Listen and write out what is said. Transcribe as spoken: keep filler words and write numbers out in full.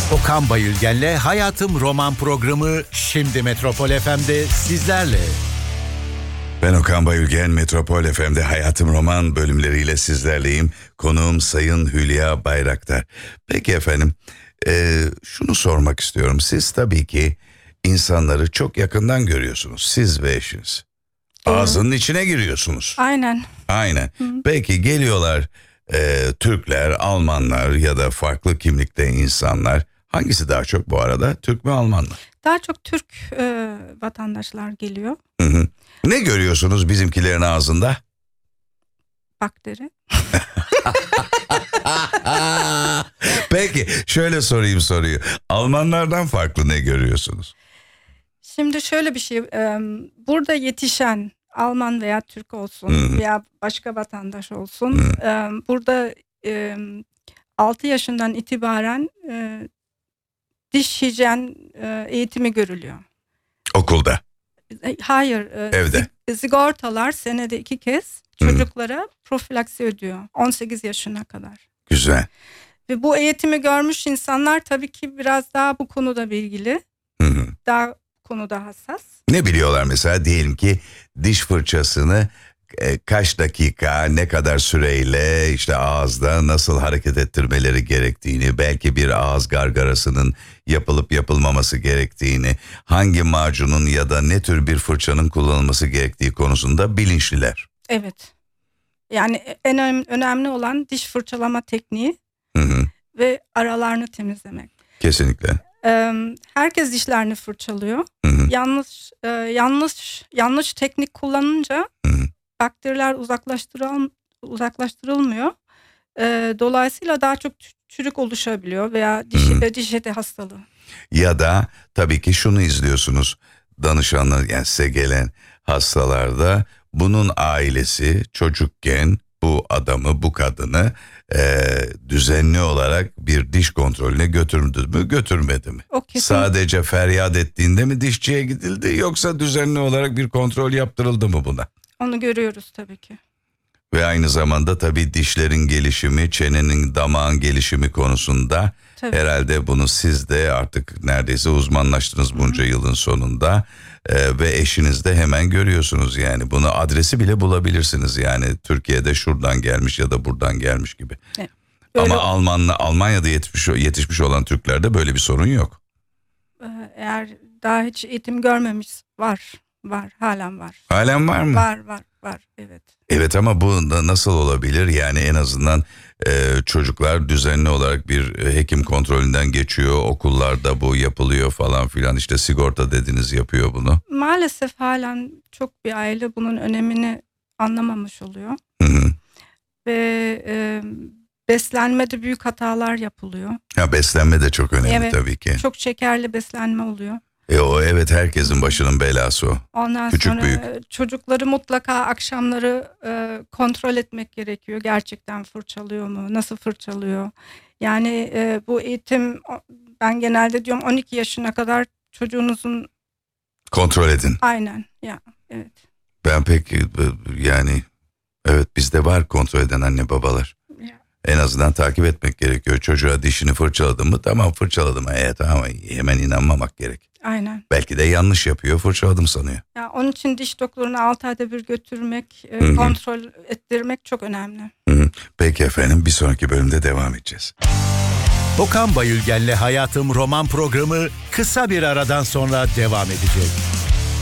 Okan Bayülgen'le Hayatım Roman programı şimdi Metropol F M'de sizlerle. Ben Okan Bayülgen, Metropol F M'de Hayatım Roman bölümleriyle sizlerleyim. Konuğum Sayın Hülya Bayraktar. Peki efendim, e, şunu sormak istiyorum. Siz tabii ki insanları çok yakından görüyorsunuz, siz ve eşiniz. Ağzının içine giriyorsunuz. Aynen. Aynen. Hı. Peki geliyorlar e, Türkler, Almanlar ya da farklı kimlikte insanlar. Hangisi daha çok bu arada? Türk mü, Alman mı? Daha çok Türk e, vatandaşlar geliyor. Hı hı. Ne görüyorsunuz bizimkilerin ağzında? Bakteri. Peki şöyle sorayım soruyu. Almanlardan farklı ne görüyorsunuz? Şimdi şöyle bir şey. E, burada yetişen Alman veya Türk olsun Hı. veya başka vatandaş olsun. E, burada e, altı yaşından itibaren e, diş hijyen e, eğitimi görülüyor. Okulda. E, Hayır. e, Evde. zi- Sigortalar senede iki kez çocuklara profilaksi ödüyor. on sekiz yaşına kadar. Güzel. Ve bu eğitimi görmüş insanlar tabii ki biraz daha bu konuda bilgili. Hı hı. Daha konuda hassas. Ne biliyorlar mesela, diyelim ki diş fırçasını e, kaç dakika, ne kadar süreyle işte ağızda nasıl hareket ettirmeleri gerektiğini, belki bir ağız gargarasının yapılıp yapılmaması gerektiğini, hangi macunun ya da ne tür bir fırçanın kullanılması gerektiği konusunda bilinçliler. Evet. Yani en önem- önemli olan diş fırçalama tekniği Hı hı. ve aralarını temizlemek. Kesinlikle. Ee, herkes dişlerini fırçalıyor. Hı hı. Yanlış e, yanlış yanlış teknik kullanınca Hı hı. bakteriler uzaklaştırıl uzaklaştırılmıyor. Ee, dolayısıyla daha çok çü- çürük oluşabiliyor veya diş, Hı hı. e, diş eti hastalığı. Ya da tabii ki şunu izliyorsunuz, danışanlar, yani size gelen hastalarda bunun ailesi çocukken bu adamı, bu kadını e, düzenli olarak bir diş kontrolüne götürdü mü, götürmedi mi? O kesin. Sadece feryat ettiğinde mi dişçiye gidildi, yoksa düzenli olarak bir kontrol yaptırıldı mı buna? Onu görüyoruz tabii ki. Ve aynı zamanda tabii dişlerin gelişimi, çenenin, damağın gelişimi konusunda Tabii. herhalde bunu siz de artık neredeyse uzmanlaştınız bunca yılın sonunda. Ee, ve eşiniz de hemen görüyorsunuz, yani bunu adresi bile bulabilirsiniz, yani Türkiye'de şuradan gelmiş ya da buradan gelmiş gibi. Evet. Böyle- Ama Almanla Almanya'da yetişmiş, yetişmiş olan Türklerde böyle bir sorun yok. Ee, Eğer daha hiç eğitim görmemiş var. Var. Halen var. Halen var mı? Var var var. Evet. Evet, ama bu da nasıl olabilir? Yani en azından e, çocuklar düzenli olarak bir e, hekim kontrolünden geçiyor. Okullarda bu yapılıyor falan filan. İşte sigorta dediniz yapıyor bunu. Maalesef halen çok bir aile bunun önemini anlamamış oluyor. Hı hı. Ve e, beslenmede büyük hatalar yapılıyor. Ya beslenme de çok önemli Evet. tabii ki. Çok şekerli beslenme oluyor. E o evet, herkesin başının belası o. Ondan Küçük, sonra büyük. e, çocukları mutlaka akşamları e, kontrol etmek gerekiyor. Gerçekten fırçalıyor mu? Nasıl fırçalıyor? Yani e, bu eğitim, o- ben genelde diyorum on iki yaşına kadar çocuğunuzun Kontrol edin. aynen ya evet. Ben pek e, yani evet, bizde var kontrol eden anne babalar. Ya. En azından takip etmek gerekiyor. Çocuğa dişini fırçaladın mı? Tamam, fırçaladım. Evet, ama hemen inanmamak gerek. Aynen. Belki de yanlış yapıyor, fırçaladım sanıyor. Ya onun için diş doktoruna altı ayda bir götürmek, e, Hı hı. kontrol ettirmek çok önemli. Hı hı. Peki efendim, bir sonraki bölümde devam edeceğiz. Okan Bayülgen'le Hayatım Roman programı kısa bir aradan sonra devam edecek.